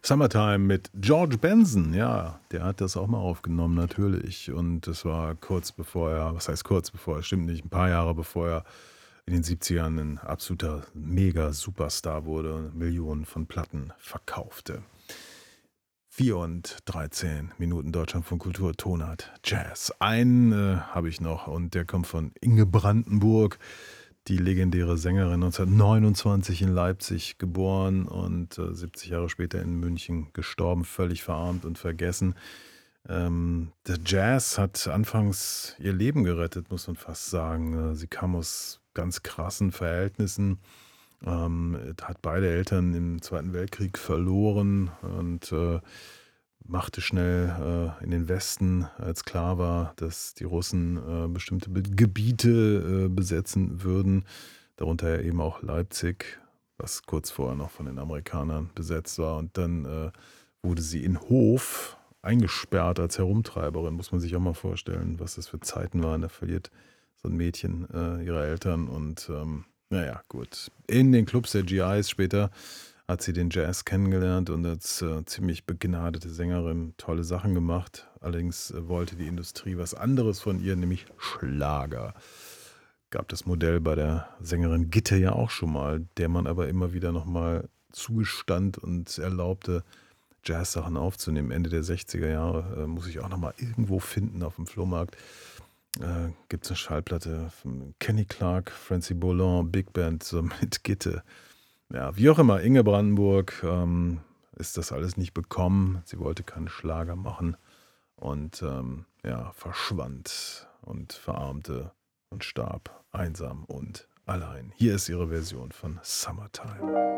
Summertime mit George Benson, ja, der hat das auch mal aufgenommen, natürlich. Und das war kurz bevor er, was heißt kurz bevor, stimmt nicht, ein paar Jahre bevor er in den 70ern ein absoluter Mega-Superstar wurde und Millionen von Platten verkaufte. 4 und 13 Minuten Deutschlandfunk Kultur, Tonart Jazz. Einen habe ich noch und der kommt von Inge Brandenburg, die legendäre Sängerin, 1929 in Leipzig geboren und 70 Jahre später in München gestorben, völlig verarmt und vergessen. Der Jazz hat anfangs ihr Leben gerettet, muss man fast sagen. Sie kam aus ganz krassen Verhältnissen, hat beide Eltern im Zweiten Weltkrieg verloren und machte schnell in den Westen, als klar war, dass die Russen bestimmte Gebiete besetzen würden, darunter ja eben auch Leipzig, was kurz vorher noch von den Amerikanern besetzt war. Und dann wurde sie in Hof eingesperrt als Herumtreiberin, muss man sich auch mal vorstellen, was das für Zeiten waren. Da verliert so ein Mädchen ihre Eltern und naja, gut. In den Clubs der GIs später hat sie den Jazz kennengelernt und als ziemlich begnadete Sängerin tolle Sachen gemacht. Allerdings wollte die Industrie was anderes von ihr, nämlich Schlager. Gab das Modell bei der Sängerin Gitte ja auch schon mal, der man aber immer wieder nochmal zugestand und erlaubte, Jazzsachen aufzunehmen. Ende der 60er Jahre muss ich auch nochmal irgendwo finden auf dem Flohmarkt. Gibt es eine Schallplatte von Kenny Clark, Francie Boulon, Big Band so mit Gitte. Ja, wie auch immer, Inge Brandenburg ist das alles nicht bekommen. Sie wollte keinen Schlager machen und ja, verschwand und verarmte und starb einsam und allein. Hier ist ihre Version von Summertime.